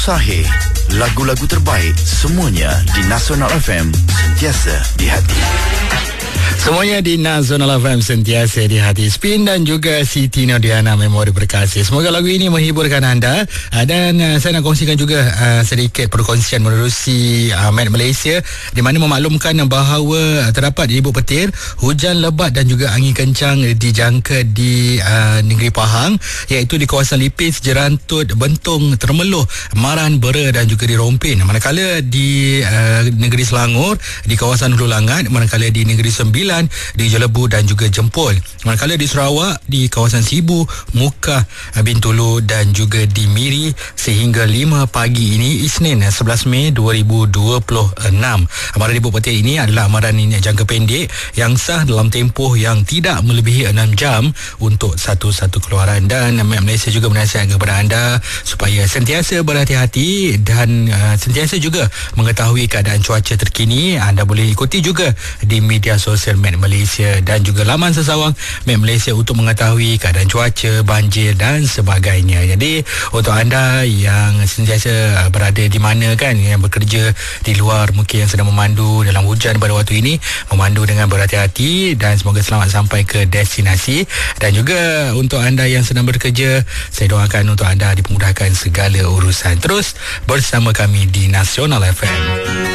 Sahih, lagu-lagu terbaik semuanya di Nasional FM, sentiasa di hati. Semuanya di Nasional FM, sentiasa di hati. Spin dan juga Siti Nordiana, Memori Berkasih. Semoga lagu ini menghiburkan anda. Dan saya nak kongsikan juga sedikit perkongsian menerusi Met Malaysia, di mana memaklumkan bahawa terdapat di Ibu Petir hujan lebat dan juga angin kencang dijangka di negeri Pahang, iaitu di kawasan Lipis, Jerantut, Bentong, Termeluh, Maran, Bera dan juga di Rompin. Manakala di negeri Selangor, di kawasan Hulu Langat, manakala di negeri Sembilan, di Jelebu dan juga Jempol. Manakala di Sarawak, di kawasan Sibu, Mukah, Bintulu dan juga di Miri sehingga 5 pagi ini, Isnin 11 Mei 2026. Amaran Ibu Petir ini adalah amaran ini jangka pendek yang sah dalam tempoh yang tidak melebihi 6 jam untuk satu-satu keluaran. Dan Malaysia juga menasihatkan kepada anda supaya sentiasa berhati-hati dan sentiasa juga mengetahui keadaan cuaca terkini. Anda boleh ikuti juga di media sosial Met Malaysia dan juga laman sesawang Met Malaysia untuk mengetahui keadaan cuaca, banjir dan sebagainya. Jadi untuk anda yang sentiasa berada di mana kan, yang bekerja di luar, mungkin yang sedang memandu dalam hujan pada waktu ini, memandu dengan berhati-hati dan semoga selamat sampai ke destinasi. Dan juga untuk anda yang sedang bekerja, saya doakan untuk anda dipermudahkan segala urusan. Terus bersama kami di Nasional FM.